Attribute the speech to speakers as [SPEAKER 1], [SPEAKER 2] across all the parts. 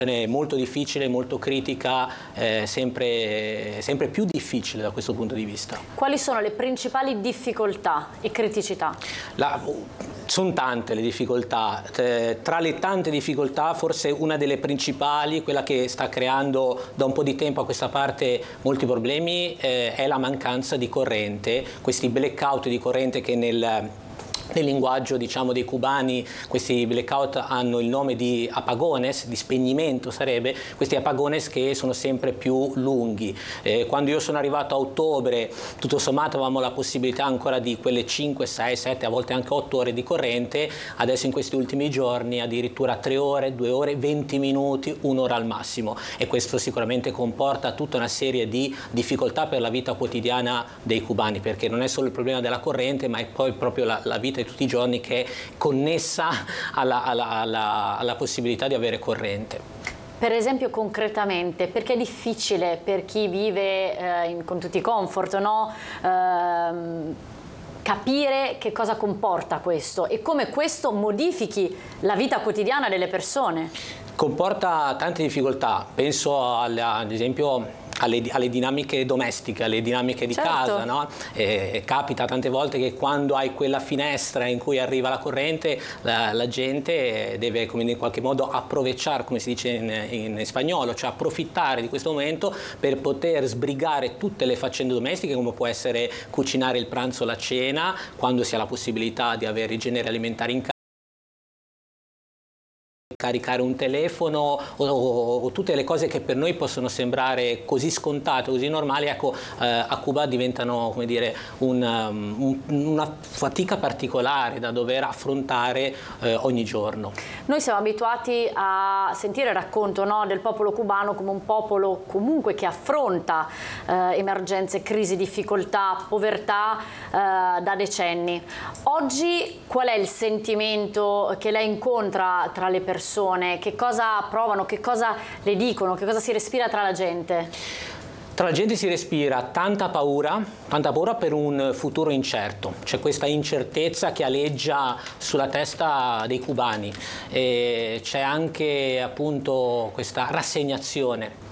[SPEAKER 1] molto difficile, molto critica, sempre più difficile da questo punto di vista.
[SPEAKER 2] Quali sono le principali difficoltà e criticità?
[SPEAKER 1] Sono tante le difficoltà, tra le tante difficoltà forse una delle principali, quella che sta creando da un po' di tempo a questa parte molti problemi, è la mancanza di corrente, questi blackout di corrente che nel linguaggio diciamo dei cubani, questi blackout hanno il nome di apagones, di spegnimento sarebbe, questi apagones che sono sempre più lunghi. Quando io sono arrivato a ottobre, tutto sommato avevamo la possibilità ancora di quelle 5, 6, 7, a volte anche 8 ore di corrente, adesso in questi ultimi giorni addirittura 3 ore, 2 ore, 20 minuti, un'ora al massimo, e questo sicuramente comporta tutta una serie di difficoltà per la vita quotidiana dei cubani, perché non è solo il problema della corrente, ma è poi proprio la vita di tutti i giorni che è connessa alla possibilità di avere corrente.
[SPEAKER 2] Per esempio concretamente, perché è difficile per chi vive con tutti i comfort, no? Capire che cosa comporta questo e come questo modifichi la vita quotidiana delle persone?
[SPEAKER 1] Comporta tante difficoltà, penso ad esempio alle dinamiche domestiche, alle dinamiche di casa, no? Capita tante volte che quando hai quella finestra in cui arriva la corrente, la gente deve in qualche modo aprovechar, come si dice in spagnolo, cioè approfittare di questo momento per poter sbrigare tutte le faccende domestiche, come può essere cucinare il pranzo o la cena, quando si ha la possibilità di avere i generi alimentari in casa, caricare un telefono o tutte le cose che per noi possono sembrare così scontate, così normali, ecco, a Cuba diventano, come dire, una fatica particolare da dover affrontare ogni giorno.
[SPEAKER 2] Noi siamo abituati a sentire il racconto, no, del popolo cubano come un popolo comunque che affronta emergenze, crisi, difficoltà, povertà da decenni. Oggi qual è il sentimento che lei incontra tra le persone? Che cosa provano, che cosa le dicono, che cosa si respira tra la gente?
[SPEAKER 1] Tra la gente si respira tanta paura per un futuro incerto. C'è questa incertezza che aleggia sulla testa dei cubani, e c'è anche appunto questa rassegnazione.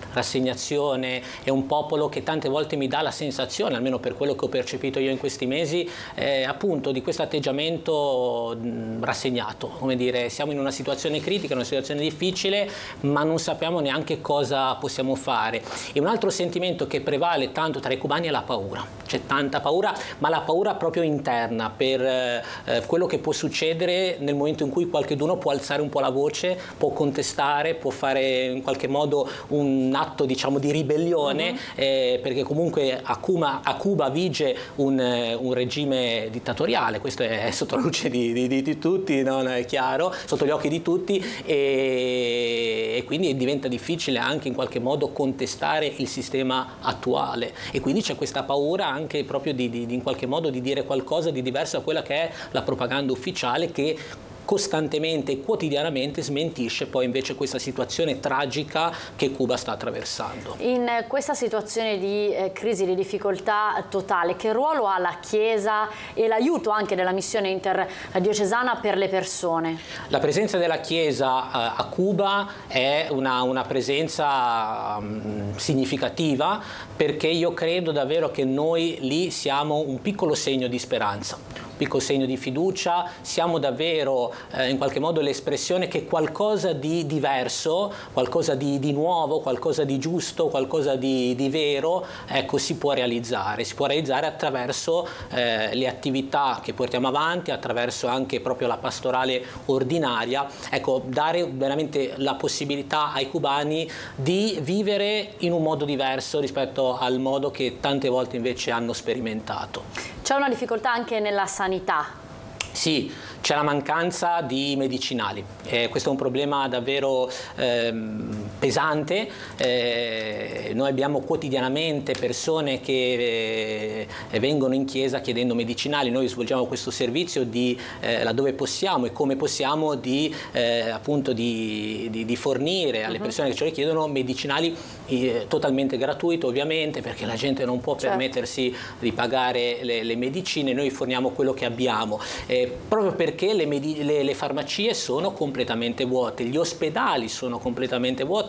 [SPEAKER 1] È un popolo che tante volte mi dà la sensazione, almeno per quello che ho percepito io in questi mesi, appunto di questo atteggiamento rassegnato, come dire, siamo in una situazione critica, una situazione difficile, ma non sappiamo neanche cosa possiamo fare. E un altro sentimento che prevale tanto tra i cubani è la paura. C'è tanta paura, ma la paura proprio interna per quello che può succedere nel momento in cui qualcuno può alzare un po' la voce, può contestare, può fare in qualche modo un atto diciamo di ribellione, perché comunque a Cuba vige un regime dittatoriale, questo è sotto la luce di tutti, non è chiaro, sotto gli occhi di tutti, e quindi diventa difficile anche in qualche modo contestare il sistema attuale, e quindi c'è questa paura anche proprio di in qualche modo di dire qualcosa di diverso da quella che è la propaganda ufficiale, che costantemente e quotidianamente smentisce poi invece questa situazione tragica che Cuba sta attraversando.
[SPEAKER 2] In questa situazione di crisi, di difficoltà totale, che ruolo ha la Chiesa e l'aiuto anche della missione interdiocesana per le persone? La
[SPEAKER 1] presenza della Chiesa a Cuba è una presenza significativa, perché io credo davvero che noi lì siamo un piccolo segno di speranza, piccolo segno di fiducia, siamo davvero in qualche modo l'espressione che qualcosa di diverso, qualcosa di nuovo, qualcosa di giusto, qualcosa di vero, ecco, si può realizzare attraverso le attività che portiamo avanti, attraverso anche proprio la pastorale ordinaria, ecco, dare veramente la possibilità ai cubani di vivere in un modo diverso rispetto al modo che tante volte invece hanno sperimentato.
[SPEAKER 2] C'è una difficoltà anche nella sanità?
[SPEAKER 1] Sì, c'è la mancanza di medicinali, questo è un problema davvero pesante. Noi abbiamo quotidianamente persone che vengono in chiesa chiedendo medicinali, noi svolgiamo questo servizio laddove possiamo e come possiamo appunto di fornire alle persone che ce le chiedono medicinali totalmente gratuito, ovviamente, perché la gente non può permettersi di pagare le medicine, noi forniamo quello che abbiamo. proprio perché le farmacie sono completamente vuote, gli ospedali sono completamente vuoti.